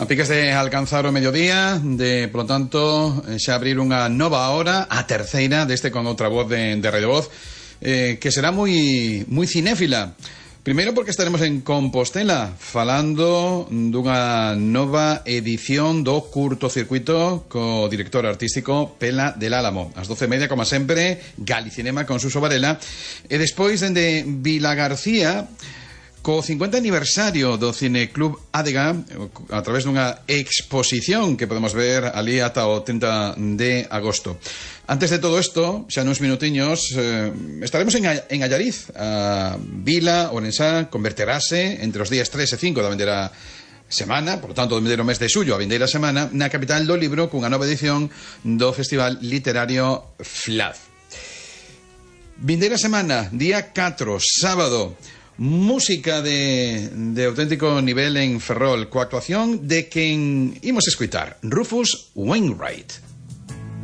A piques de alcanzar o mediodía, polo tanto, xa abrir unha nova hora, a terceira deste con outra voz de Radio Voz, que será moi cinéfila. Primeiro porque estaremos en Compostela falando dunha nova edición do curtocircuito co director artístico Pela del Álamo. Ás 12:30, como sempre, Galicinema con Suso Varela. E despois, dende Vilagarcía, co 50 aniversario do Cineclub Adega, a través dunha exposición que podemos ver ali ata o 30 de agosto. Antes de todo isto, xa nuns minutiños, estaremos en Allariz. A vila ourensá converterase entre os días 3 e 5 da vindeira semana, por lo tanto, do vindeiro mes de xullo a vindeira semana, na capital do libro, cunha nova edición do Festival Literario FLAD. Vindeira semana, día 4, sábado, música de auténtico nivel en Ferrol, coa actuación de quen imos escutar, Rufus Wainwright.